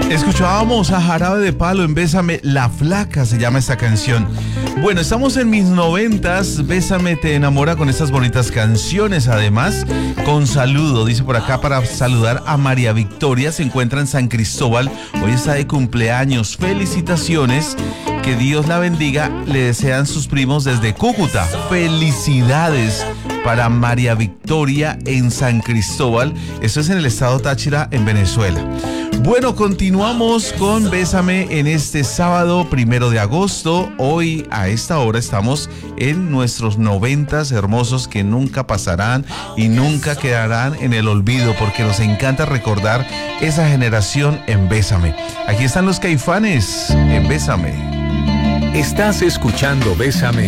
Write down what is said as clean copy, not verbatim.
Escuchábamos a Jarabe de Palo en Bésame, La Flaca se llama esta canción. Bueno, estamos en mis 90s, Bésame te enamora con estas bonitas canciones, además, con saludo, dice por acá, para saludar a María Victoria, se encuentra en San Cristóbal, hoy está de cumpleaños, felicitaciones, que Dios la bendiga, le desean sus primos desde Cúcuta, felicidades para María Victoria en San Cristóbal, esto es en el estado Táchira, en Venezuela. Bueno, continuamos con Bésame en este sábado 1 de agosto. Hoy a esta hora estamos en nuestros 90s hermosos que nunca pasarán y nunca quedarán en el olvido porque nos encanta recordar esa generación en Bésame. Aquí están los Caifanes en Bésame. Estás escuchando Bésame.